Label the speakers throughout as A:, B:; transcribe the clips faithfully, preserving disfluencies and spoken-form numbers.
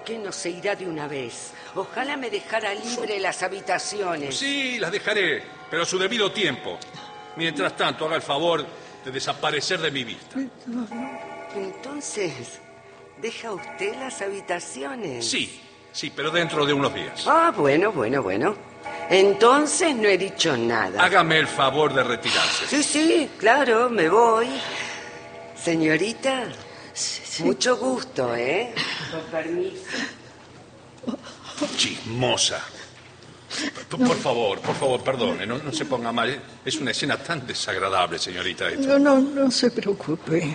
A: ¿Qué no se irá de una vez? Ojalá me dejara libre las habitaciones.
B: Sí, las dejaré, pero a su debido tiempo. Mientras tanto, haga el favor de desaparecer de mi vista.
A: Entonces, ¿deja usted las habitaciones?
B: Sí, sí, pero dentro de unos días.
A: Ah, bueno, bueno, bueno. Entonces no he dicho nada.
B: Hágame el favor de retirarse.
A: Sí, sí, claro, me voy. Señorita,
C: Sí, sí.
A: mucho gusto, ¿eh? Con permiso.
B: Chismosa. Por, por favor, por favor, perdone, no, no se ponga mal. Es una escena tan desagradable, señorita. Esto.
C: No, no, no se preocupe.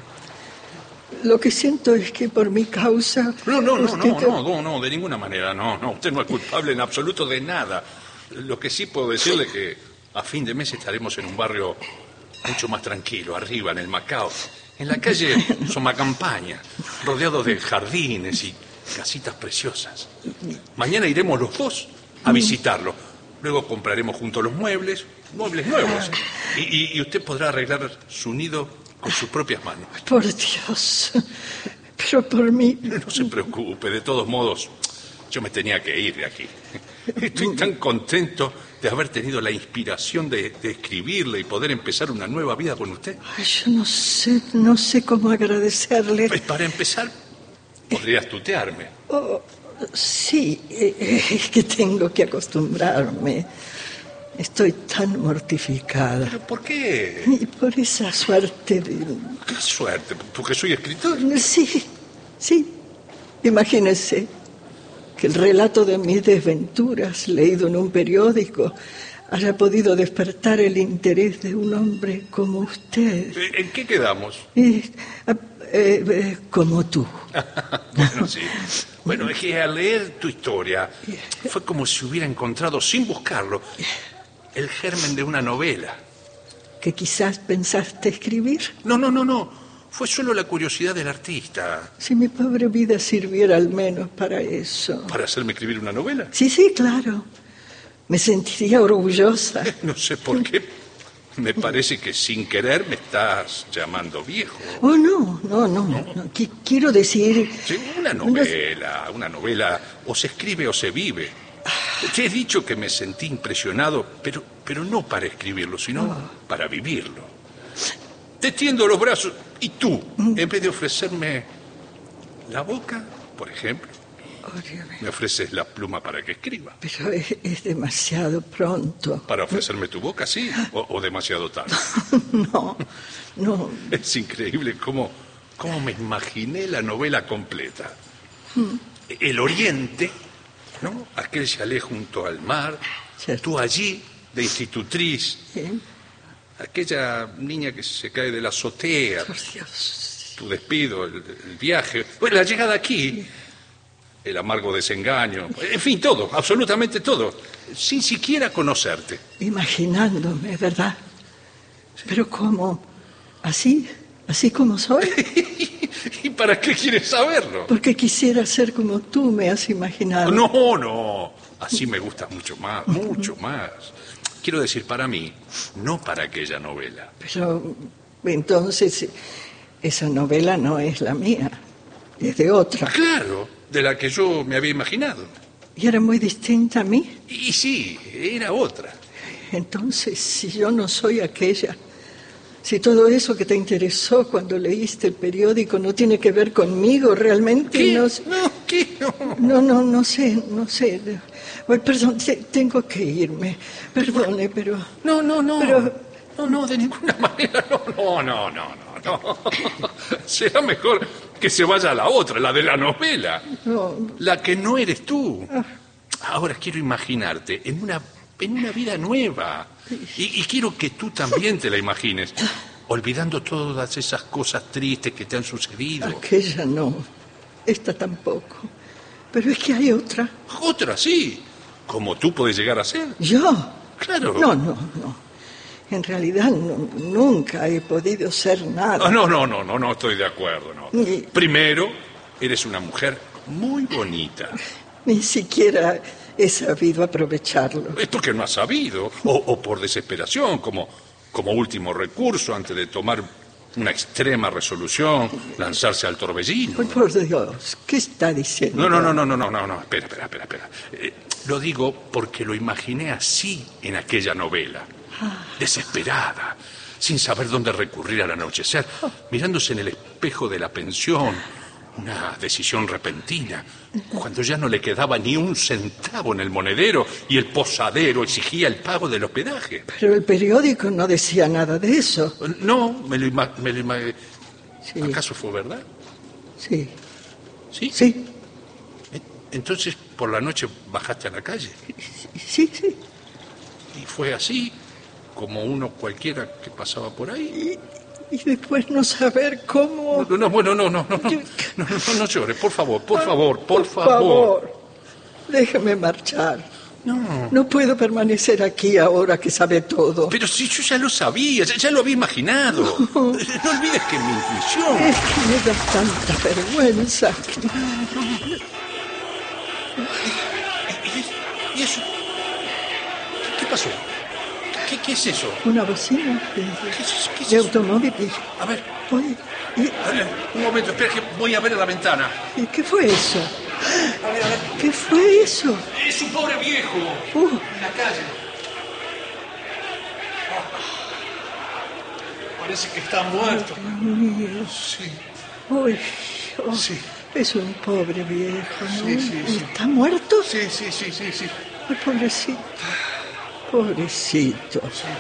C: Lo que siento es que por mi causa...
B: No, no, no,
C: usted...
B: no, no, no, no, de ninguna manera, no, no. Usted no es culpable en absoluto de nada. Lo que sí puedo decirle es que a fin de mes estaremos en un barrio mucho más tranquilo, arriba, en el Macao. En la calle Somacampaña, rodeado de jardines y casitas preciosas. Mañana iremos los dos a visitarlo. Luego compraremos juntos los muebles, muebles nuevos. Y, y, y usted podrá arreglar su nido con sus propias manos.
C: Por Dios. Pero por mí...
B: No, no se preocupe, de todos modos, yo me tenía que ir de aquí. Estoy tan contento de haber tenido la inspiración de, de escribirle y poder empezar una nueva vida con usted.
C: Ay, yo no sé, no sé cómo agradecerle.
B: Pues para empezar, podrías tutearme.
C: Oh, sí, eh, es que tengo que acostumbrarme. Estoy tan mortificada.
B: ¿Pero por qué?
C: Y por esa suerte de...
B: ¿Qué suerte? ¿Porque soy escritor?
C: Sí, sí. Imagínese que el relato de mis desventuras, leído en un periódico, haya podido despertar el interés de un hombre como usted.
B: ¿En qué quedamos?
C: Eh, eh, eh, como tú.
B: Bueno, sí. Bueno, es que al leer tu historia fue como si hubiera encontrado, sin buscarlo, el germen de una novela.
C: ¿Que quizás pensaste escribir?
B: No, no, no, no. Fue solo la curiosidad del artista.
C: Si mi pobre vida sirviera al menos para eso.
B: ¿Para hacerme escribir una novela?
C: Sí, sí, claro. Me sentiría orgullosa.
B: No sé por qué. Me parece que sin querer me estás llamando viejo.
C: Oh, no, no, no. no. no. Qu- Quiero decir...
B: Sí, una novela, una novela o se escribe o se vive. Te he dicho que me sentí impresionado, pero, pero no para escribirlo, sino
C: Oh.
B: para vivirlo. Te tiendo los brazos y tú, en vez de ofrecerme la boca, por ejemplo,
C: Oh, Dios mío.
B: me ofreces la pluma para que escriba.
C: Pero es, es demasiado pronto.
B: Para ofrecerme tu boca, sí, o, o demasiado tarde.
C: No, no.
B: Es increíble cómo, cómo me imaginé la novela completa. El Oriente, ¿no? Aquel chalet junto al mar,
C: Cierto.
B: tú allí, de institutriz,
C: ¿Eh?
B: aquella niña que se cae de la azotea,
C: Por Dios.
B: tu despido, el, el viaje, bueno, la llegada aquí, el amargo desengaño, en fin, todo, absolutamente todo, sin siquiera conocerte.
C: Imaginándome, ¿verdad? Pero ¿cómo? ¿Así? ¿Así como soy?
B: ¿Y para qué quieres saberlo?
C: Porque quisiera ser como tú me has imaginado.
B: No, no, así me gusta mucho más, mucho más. Quiero decir, para mí, no para aquella novela.
C: Pero entonces esa novela no es la mía, es de otra.
B: Claro, de la que yo me había imaginado.
C: Y era muy distinta a mí.
B: Y sí, era otra.
C: Entonces, si yo no soy aquella, si todo eso que te interesó cuando leíste el periódico no tiene que ver conmigo realmente,
B: ¿Qué?
C: no sé.
B: No, ¿qué? No.
C: No, no, no sé, no sé. Ay, perdón, te- tengo que irme. Perdone, pero...
B: No, no, no.
C: Pero-
B: No, no, de ninguna manera. No, no, no, no, no, no. Será mejor que se vaya a la otra, la de la novela.
C: No.
B: La que no eres tú. Ahora quiero imaginarte en una, en una vida nueva. Y, y quiero que tú también te la imagines. Olvidando todas esas cosas tristes que te han sucedido.
C: Aquella no, esta tampoco. Pero es que hay otra.
B: Otra, sí. Como tú puedes llegar a ser.
C: ¿Yo?
B: Claro.
C: No, no, no. En realidad no- nunca he podido ser nada.
B: Ah, no, no, no, no, no estoy de acuerdo, no.
C: Ni-
B: Primero, eres una mujer muy bonita.
C: Ni siquiera he sabido aprovecharlo.
B: Es porque no has sabido, o, o por desesperación, como, como último recurso antes de tomar una extrema resolución, lanzarse al torbellino.
C: Ay, por Dios, ¿qué está diciendo?
B: No, no, no, no, no, no, no, no, espera, espera, espera, espera. Eh, lo digo porque lo imaginé así en aquella novela. Desesperada, sin saber dónde recurrir al anochecer, mirándose en el espejo de la pensión, una decisión repentina, cuando ya no le quedaba ni un centavo en el monedero y el posadero exigía el pago del hospedaje.
C: Pero el periódico no decía nada de eso.
B: No, me lo ima- me lo ima-
C: Sí.
B: ¿Acaso fue verdad?
C: Sí,
B: ¿Sí?
C: sí,
B: Entonces, por la noche bajaste a la calle.
C: sí, sí.
B: Y fue así, como uno cualquiera que pasaba por ahí.
C: Y, y después no saber cómo...
B: No, no, bueno, no, no, no, no, no, no, no, no llores, por favor, por favor, por,
C: Por
B: favor.
C: favor, déjeme marchar.
B: No,
C: No puedo permanecer aquí ahora que sabe todo.
B: pero si yo ya lo sabía, ya, ya lo había imaginado. No olvides que mi intuición...
C: Es que me da tanta vergüenza.
B: ¿Y eso? ¿Qué pasó? ¿Qué, qué es eso?
C: Una bocina de,
B: ¿Qué es, qué es
C: de
B: eso?
C: automóvil.
B: A ver,
C: Oye, ¿y,
B: a ver, un momento, espera que voy a ver a la ventana.
C: y qué fue eso?
B: A ver, a ver.
C: ¿Qué fue eso?
B: Es un pobre viejo
C: Uh,
B: en la calle. Parece que está muerto.
C: Dios mío.
B: Sí,
C: Uy, oh,
B: Sí.
C: es un pobre viejo, ¿no?
B: Sí, sí, sí.
C: ¿Está muerto?
B: sí, sí, sí, sí, sí.
C: Ay, pobrecito. Pobrecito.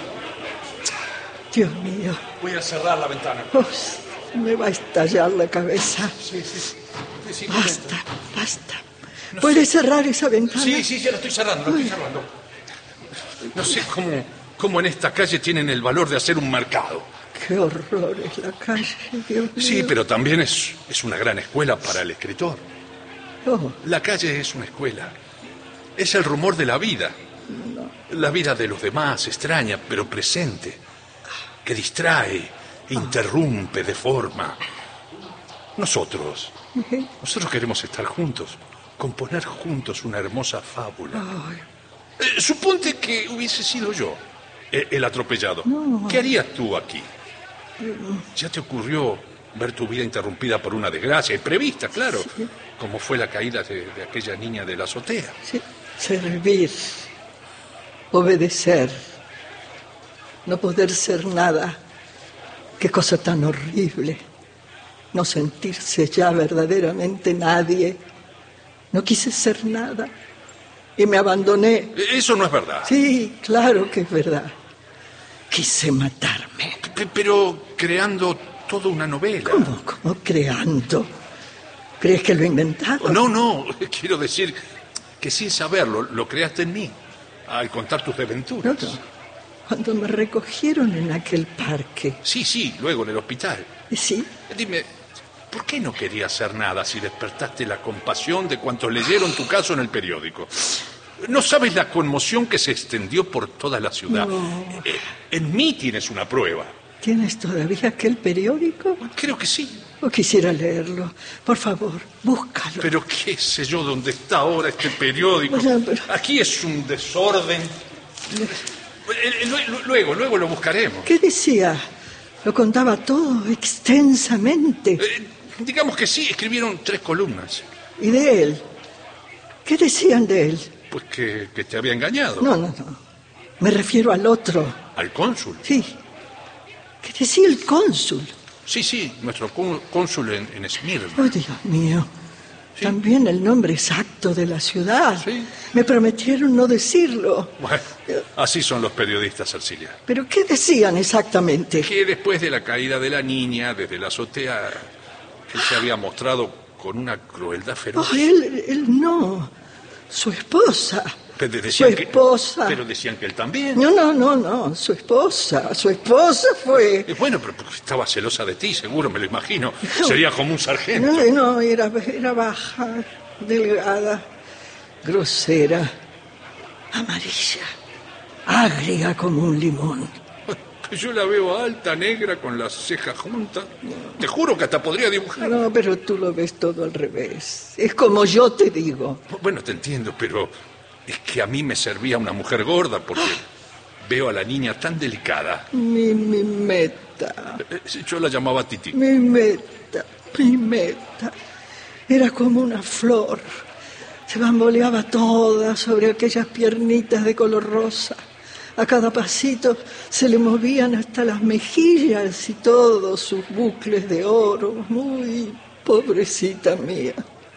C: Dios mío.
B: Voy a cerrar la ventana.
C: Oh, me va a estallar la cabeza.
B: Sí, sí, sí. Sí,
C: Basta, basta. ¿Puedes cerrar esa ventana?
B: sí, sí, ya la estoy cerrando, la estoy cerrando. No sé cómo, cómo en esta calle tienen el valor de hacer un mercado.
C: Qué horror es la calle, Dios mío.
B: Sí, pero también es, es una gran escuela para el escritor.
C: Oh,
B: La calle es una escuela. Es el rumor de la vida. La vida de los demás, extraña, pero presente. Que distrae, interrumpe, deforma. Nosotros, nosotros queremos estar juntos, componer juntos una hermosa fábula.
C: ay,
B: Eh, suponte que hubiese sido yo eh, el atropellado. ¿Qué harías tú aquí? ¿Ya te ocurrió ver tu vida interrumpida por una desgracia, imprevista, claro, como fue la caída de, de aquella niña de la azotea?
C: sí. Servir, obedecer, no poder ser nada. Qué cosa tan horrible. No sentirse ya verdaderamente nadie. No quise ser nada y me abandoné.
B: Eh, Eso no es verdad.
C: Sí, claro que es verdad. Quise matarme.
B: P- pero creando toda una novela.
C: ¿Cómo? ¿Cómo creando? ¿Crees que lo he inventado?
B: No, no, quiero decir que sin saberlo lo creaste en mí, al contar tus
C: No,
B: desventuras.
C: no. Cuando me recogieron en aquel parque.
B: Sí, sí, luego en el hospital.
C: Sí,
B: Dime, ¿por qué no querías hacer nada si despertaste la compasión de cuantos leyeron tu caso en el periódico? No sabes la conmoción que se extendió por toda la ciudad.
C: No.
B: Eh, En mí tienes una prueba.
C: ¿tienes todavía aquel periódico?
B: Creo que sí.
C: O quisiera leerlo. Por favor, búscalo.
B: Pero qué sé yo dónde está ahora este periódico.
C: Bueno, pero-
B: Aquí es un desorden. Eh, eh, lue- Luego, luego lo buscaremos.
C: ¿Qué decía? Lo contaba todo extensamente.
B: Eh, digamos que sí, escribieron tres columnas.
C: ¿Y de él? ¿Qué decían de él?
B: Pues que, que te había engañado.
C: No, no, no. Me refiero al otro.
B: ¿Al cónsul?
C: Sí. ¿Qué decía el cónsul?
B: Sí, sí, nuestro có- cónsul en, en Esmirna.
C: Oh, Dios mío.
B: Sí.
C: También el nombre exacto de la ciudad.
B: Sí.
C: Me prometieron no decirlo.
B: Bueno, así son los periodistas, Arcilia.
C: ¿Pero qué decían exactamente?
B: Que después de la caída de la niña, desde la azotea, él se había mostrado con una crueldad feroz.
C: Oh, él, él no. Su esposa.
B: Pero
C: Su
B: decían que-
C: esposa.
B: pero decían que él también.
C: No, no, no, no. Su esposa. Su esposa fue...
B: Eh, Bueno, pero porque estaba celosa de ti, seguro, me lo imagino. Sería como un sargento.
C: No, no, era, era baja, delgada, grosera, amarilla, agria como un limón.
B: Yo la veo alta, negra, con las cejas juntas. Te juro que hasta podría dibujar.
C: No, pero tú lo ves todo al revés. Es como yo te digo.
B: Bueno, te entiendo, pero es que a mí me servía una mujer gorda porque veo a la niña tan delicada.
C: Mi, mi meta,
B: Eh, Yo la llamaba Titi.
C: mi meta, mi meta. Era como una flor. Se bamboleaba toda sobre aquellas piernitas de color rosa. A cada pasito se le movían hasta las mejillas y todos sus bucles de oro. Muy pobrecita mía.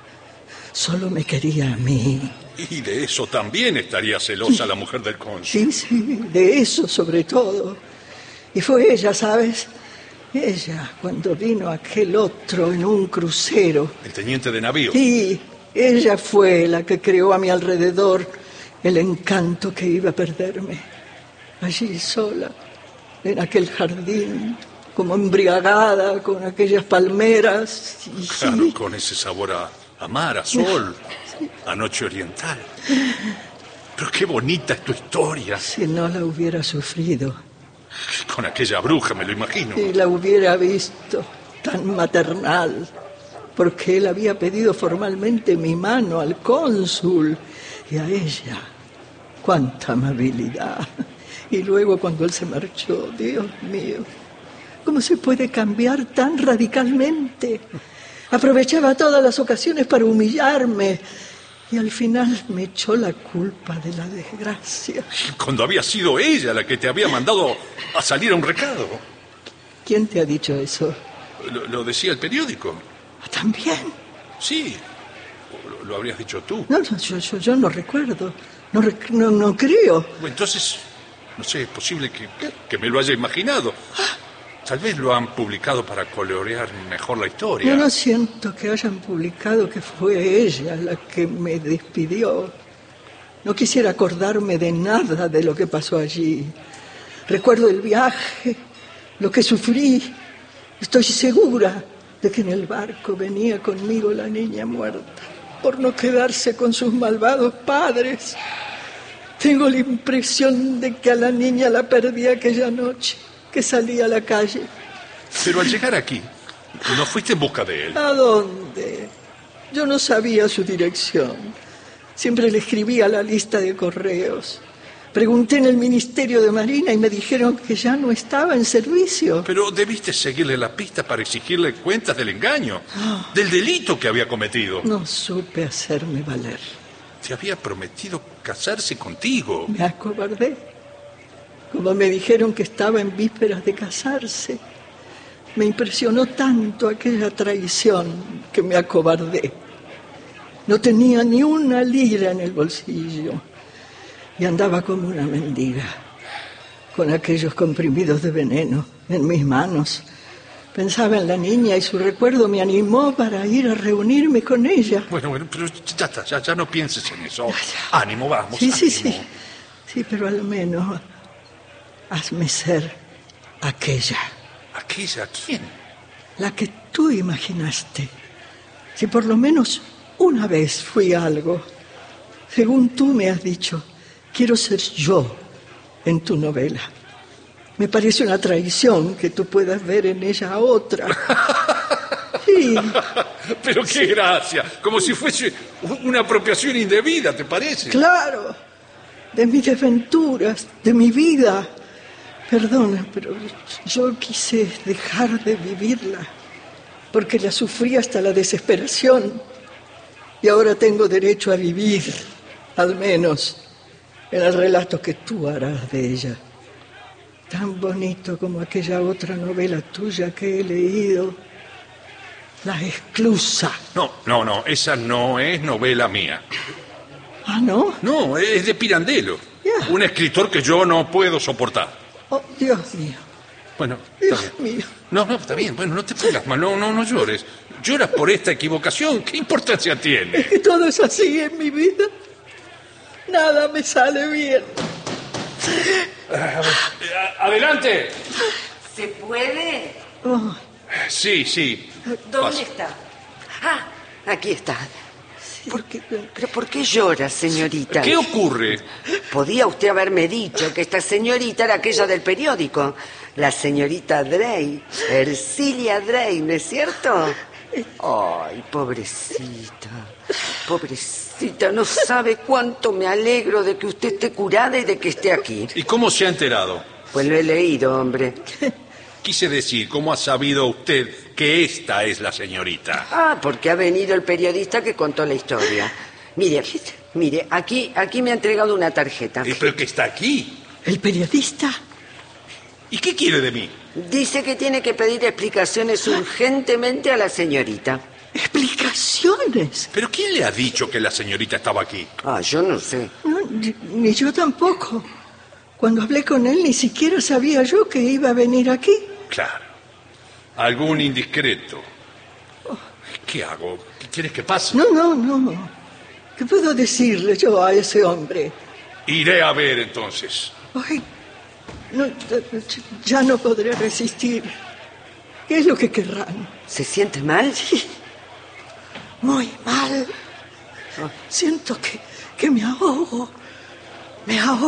C: Solo me quería a mí.
B: Y de eso también estaría celosa la mujer del cónsul.
C: Sí, sí, de eso sobre todo. Y fue ella, ¿sabes? Ella, cuando vino aquel otro en un crucero.
B: El teniente de navío.
C: Sí, ella fue la que creó a mi alrededor el encanto que iba a perderme. Allí sola, en aquel jardín, como embriagada con aquellas palmeras. Y
B: Claro,
C: sí,
B: con ese sabor a, a mar, a sol, a noche oriental. Pero qué bonita es tu historia.
C: si no la hubiera sufrido,
B: Con aquella bruja, me lo imagino.
C: si la hubiera visto tan maternal, porque él había pedido formalmente mi mano al cónsul y a ella. ¡Cuánta amabilidad! Y luego cuando él se marchó, Dios mío, ¿cómo se puede cambiar tan radicalmente? Aprovechaba todas las ocasiones para humillarme y al final me echó la culpa de la desgracia.
B: Cuando había sido ella la que te había mandado a salir a un recado.
C: ¿Quién te ha dicho eso?
B: Lo, lo decía el periódico.
C: Ah, ¿también?
B: Sí. Lo, lo habrías dicho tú.
C: No, no, yo, yo, yo no recuerdo. No, rec- no, no creo.
B: Bueno, entonces, no sé, es posible que, que me lo haya imaginado. Tal vez lo han publicado para colorear mejor la historia.
C: Yo no siento que hayan publicado que fue ella la que me despidió. No quisiera acordarme de nada de lo que pasó allí. Recuerdo el viaje, lo que sufrí. Estoy segura de que en el barco venía conmigo la niña muerta, por no quedarse con sus malvados padres. Tengo la impresión de que a la niña la perdí aquella noche que salí a la calle.
B: Pero al llegar aquí, no fuiste en busca de él.
C: ¿A dónde? Yo no sabía su dirección. Siempre le escribía la lista de correos. Pregunté en el Ministerio de Marina y me dijeron que ya no estaba en servicio.
B: Pero debiste seguirle la pista para exigirle cuentas del engaño, del delito que había cometido.
C: No supe hacerme valer.
B: Te había prometido casarse contigo.
C: Me acobardé. Como me dijeron que estaba en vísperas de casarse, me impresionó tanto aquella traición que me acobardé. No tenía ni una lira en el bolsillo y andaba como una mendiga, con aquellos comprimidos de veneno en mis manos. Pensaba en la niña y su recuerdo me animó para ir a reunirme con ella.
B: Bueno, bueno, pero ya está, ya, ya no pienses en eso. Ánimo, vamos,
C: Sí, sí,
B: ánimo.
C: sí. Sí, pero al menos hazme ser aquella,
B: ¿Aquella quién?
C: la que tú imaginaste. Si por lo menos una vez fui algo, según tú me has dicho, quiero ser yo en tu novela. Me parece una traición que tú puedas ver en ella a otra. Sí,
B: Pero qué gracia, como si fuese una apropiación indebida, ¿te parece?
C: claro, de mis desventuras, de mi vida. Perdona, pero yo quise dejar de vivirla, porque la sufrí hasta la desesperación. Y ahora tengo derecho a vivir, al menos, en el relato que tú harás de ella. Tan bonito como aquella otra novela tuya que he leído, La Exclusa.
B: No, no, no, esa no es novela mía.
C: ¿Ah, no?
B: No, es de Pirandello,
C: Ya.
B: un escritor que yo no puedo soportar.
C: Oh, Dios mío,
B: Bueno, está
C: Dios
B: bien.
C: mío.
B: No, no, está bien, bueno, no te pongas mal, no, no, no llores. Lloras por esta equivocación, ¿qué importancia tiene?
C: Es que todo es así en mi vida. Nada me sale bien.
B: ¡Adelante!
A: ¿Se puede?
C: Oh,
B: Sí, sí.
A: ¿Dónde
B: Pasa.
A: está? Ah, aquí está. ¿Por qué,
C: porque
A: ¿Pero por qué llora, señorita?
B: ¿Qué ocurre?
A: Podía usted haberme dicho que esta señorita era aquella del periódico. La señorita Drey. Ercilia Drey, ¿no es cierto? Ay, pobrecita, pobrecita, no sabe cuánto me alegro de que usted esté curada y de que esté aquí.
B: ¿Y cómo se ha enterado?
A: Pues lo he leído, hombre.
B: Quise decir, ¿cómo ha sabido usted que esta es la señorita?
A: Ah, porque ha venido el periodista que contó la historia. Mire, mire, aquí, aquí me ha entregado una tarjeta.
B: Eh, ¿Pero que está aquí?
C: ¿El periodista?
B: ¿Y qué quiere de mí?
A: Dice que tiene que pedir explicaciones urgentemente a la señorita.
C: ¿Explicaciones?
B: ¿Pero quién le ha dicho que la señorita estaba aquí?
A: Ah, yo no sé.
C: No, ni, ni yo tampoco. Cuando hablé con él ni siquiera sabía yo que iba a venir aquí.
B: Claro. Algún indiscreto. ¿Qué hago? ¿Quieres que pase?
C: No, no, no. ¿Qué puedo decirle yo a ese hombre?
B: Iré a ver entonces.
C: Ay, no, ya no podré resistir. ¿Qué es lo que querrán?
A: ¿Se siente mal?
C: Sí, muy mal. Siento que, que me ahogo. Me ahogo.